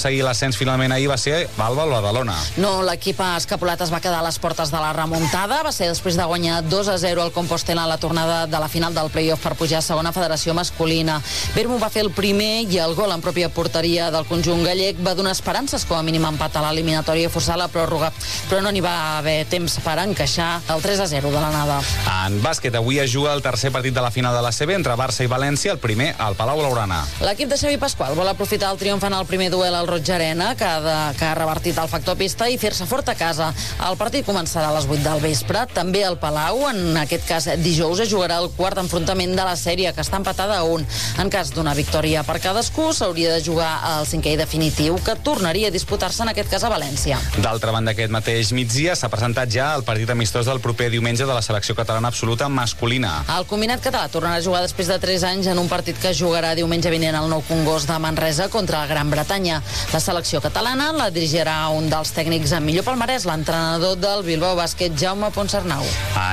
aconseguir l'ascens finalment ahir va ser Alba o Badalona. No, l'equip escapulat es va quedar a les portes de la remuntada. Va ser després de guanyar 2-0 al Compostela a la tornada de la final del play-off per pujar a segona federació masculina. Bermo va fer el primer i el gol en pròpia porteria del conjunt gallec va donar esperances, com a mínim empat a l'eliminatòria i forçar la pròrroga, però no n'hi va haver temps per encaixar el 3-0 de l'anada. En bàsquet, avui es juga el tercer partit de la final de la CB entre Barça i València, el primer al Palau Blaugrana. L'equip de Xavi Pasqual vol aprofitar el triomf en el primer duel al Roig Arena, que ha revertit el factor pista, i fer-se fort a casa. El partit començarà a les 8 del vespre. També al Palau, en aquest cas dijous, es jugarà el quart enfrontament de la sèrie, que està empatada a 1. En cas d'una victòria per cadascú, s'hauria de jugar el cinquè i definitiu, que tornaria a disputar-se en aquest cas a València. D'altra banda, aquest mateix migdia s'ha presentat ja el partit amistós del proper diumenge de la selecció catalana absoluta masculina. El combinat català tornarà a jugar després de 3 anys en un partit que jugarà diumenge vinent al Nou Congost de Manresa contra la Gran Bretanya. La selecció catalana la dirigirà un dels tècnics amb millor palmarès, l'entrenador del Bilbao Bàsquet, Jaume Ponsarnau.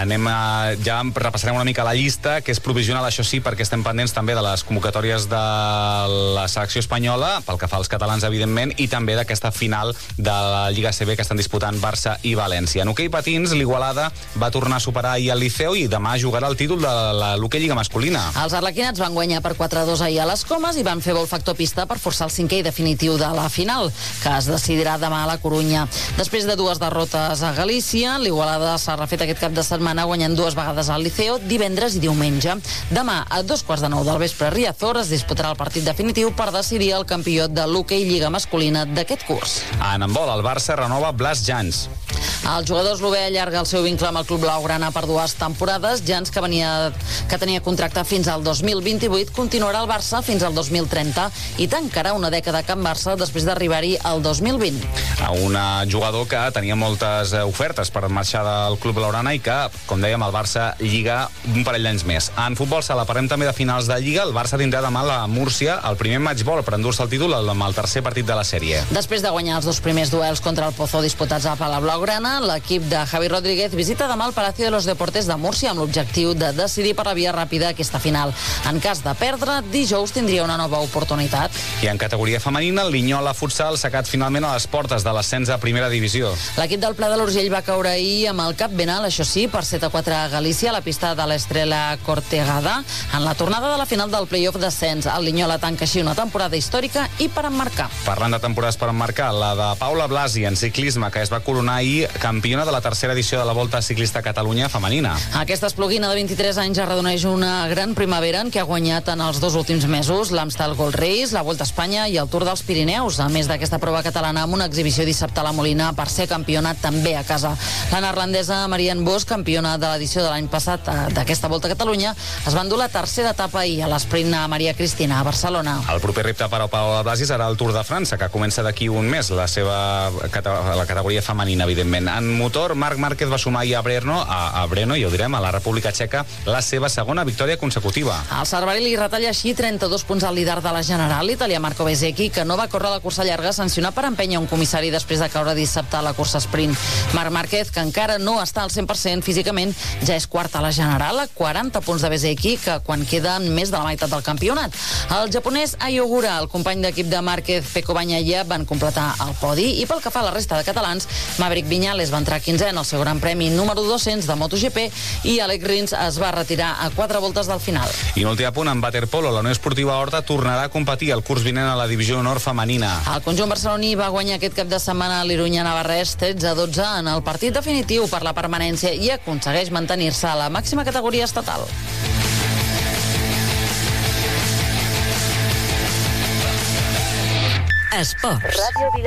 Ja repassarem una mica la llista, que és provisional, això sí, perquè estem pendents també de les convocatòries de la selecció espanyola, pel que fa als catalans, evidentment, i també d'aquesta final de la Lliga CB que estan disputant Barça i València. En hoquei patins, l'Igualada va tornar a superar ahir el Liceu i demà jugarà el títol de l'hoquei Lliga masculina. Els arlequinats van guanyar per 4-2 ahir a les Comes i van fer vol factor pista per forçar el cinquè i definitiu de la final, que es decidirà demà a la Corunya. Després de 2 derrotes a Galícia, l'Igualada s'ha refet aquest cap de setmana guanyant 2 vegades al Liceo, divendres i diumenge. Demà, a 2:15 del vespre, a Riazor es disputarà el partit definitiu per decidir el campió de l'hoquei Lliga masculina d'aquest curs. En handbol, el Barça renova Blas Jans. El jugador eslovè allarga el seu vincle amb el club blaugrana per 2 temporades. Jans, que tenia contracte fins al 2028, continuarà al Barça fins al 2030 i tancarà una dècada a Can Barça després d'arribar-hi al 2020. Un jugador que tenia moltes ofertes per marxar del club blaugrana i que, com dèiem, el Barça lliga un parell d'anys més. En futbol sala, parlem també de finals de Lliga. El Barça tindrà demà a Múrcia el primer matchball per endur-se el títol amb el tercer partit de la sèrie. Després de guanyar els 2 primers duels contra el Pozo disputats a la Blaugrana, l'equip de Javi Rodríguez visita demà el Palacio de los Deportes de Múrcia amb l'objectiu de decidir per la via ràpida aquesta final. En cas de perdre, dijous tindria una nova oportunitat. I en categoria femenina, el Linyola Futsal s'ha quedat finalment a les portes de l'ascens a primera divisió. L'equip del Pla de l'Urgell va caure ahir amb el cap ben alt, això sí, per 7-4 a Galícia, a la pista de l'Estrela Cortegada, en la tornada de la final del play-off d'ascens. El Linyola tanca així una temporada històrica i per emmarcar. Parlant de temporades per emmarcar, la de Paula Blasi en ciclisme, que es va coronar ahir campiona de la tercera edició de la Volta Ciclista a Catalunya femenina. Aquesta espluguina de 23 anys arredoneix una gran primavera en què ha guanyat en els 2 últims mesos l'Amstel Gold Race, la Volta a Espanya i el Tour dels Pirineus, a més d'aquesta prova catalana amb una exhibició dissabte a la Molina per ser campiona també a casa. La neerlandesa Marianne Vos, campiona de l'edició de l'any passat d'aquesta Volta a Catalunya, es va endur la tercera etapa ahir a l'esprint a Maria Cristina a Barcelona. El proper repte per a Paula Blasi serà el Tour de França, que comença d'aquí un mes, la categoria femenina, evidentment. En motor, Marc Márquez va sumar ahir a Brno, ja ho direm, a la República Txeca, la seva segona victòria consecutiva. El Cervell li retalla així 32 punts al líder de la general, l'italià Marco Bezzecchi, que no va córrer la cursa llarga, sancionat per empènyer un comissari després de caure dissabte a la cursa sprint. Marc Márquez, que encara no està al 100% físicament, ja és quart a la general, a 40 punts de Bezzecchi, que quan queden més de la meitat del campionat. El japonès Ayogura, el company d'equip de Márquez, Pecco Bagnaia, van completar el podi, i pel que fa a la resta de catalans, Maverick Viñales va entrar 15è en el seu Gran Premi número 200 de MotoGP i Alex Rins es va retirar a 4 voltes del final. I un últim apunt, en waterpolo, la Unió Esportiva Horta tornarà a competir el curs vinent a la divisió honor femenina. El conjunt barceloní va guanyar aquest cap de setmana a l'Irunya Navarrès 13-12 en el partit definitiu per la permanència i aconsegueix mantenir-se a la màxima categoria estatal. Esports.